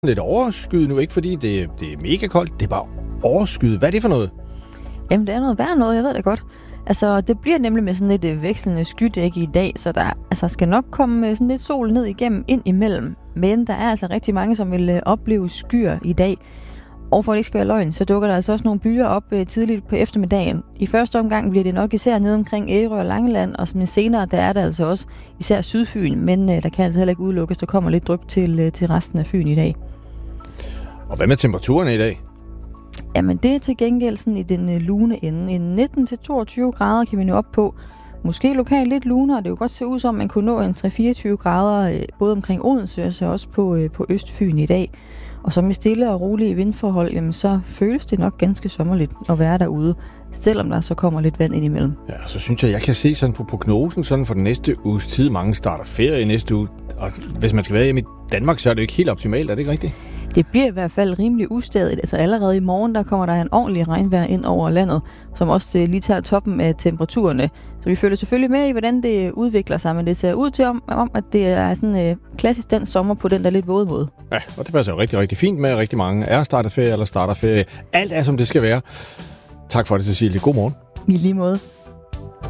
Lidt overskyet nu, ikke fordi det er mega koldt, det er bare overskyet. Hvad er det for noget? Jamen, det er noget værd noget, jeg ved det godt. Altså, det bliver nemlig med sådan lidt vekslende skydække i dag, så der skal nok komme sådan lidt sol ned igennem ind imellem. Men der er altså rigtig mange, som vil opleve skyer i dag. Og for at det ikke skal være løgn, så dukker der altså også nogle byer op tidligt på eftermiddagen. I første omgang bliver det nok især nede omkring Ærø og Langeland, og som senere, der er der altså også især Sydfyn, men der kan altså heller ikke udelukkes, der kommer lidt dryp til resten af Fyn i dag. Og hvad med temperaturen i dag? Jamen det er til gengæld sådan i den lune ende. En 19-22 grader kan vi nå op på. Måske lokalt lidt lunere, det kunne godt se ud som, man kunne nå en 3-24 grader både omkring Odense og så også på Østfyn i dag. Og så med stille og rolige vindforhold, jamen så føles det nok ganske sommerligt at være derude, selvom der så kommer lidt vand ind imellem. Ja, så synes jeg kan se sådan på prognosen sådan for den næste uges tid. Mange starter ferie næste uge, og hvis man skal være hjemme i Danmark, så er det jo ikke helt optimalt, er det ikke rigtigt? Det bliver i hvert fald rimelig ustadigt. Altså allerede i morgen, der kommer der en ordentlig regnvejr ind over landet, som også lige tager toppen af temperaturerne. Så vi følger selvfølgelig med i, hvordan det udvikler sig, men det ser ud til om at det er sådan klassisk dansk sommer på den der lidt våde måde. Ja, og det passer jo rigtig, rigtig fint med, rigtig mange er startet ferie eller starter ferie. Alt er, som det skal være. Tak for det, Cecilie. God morgen. I lige måde.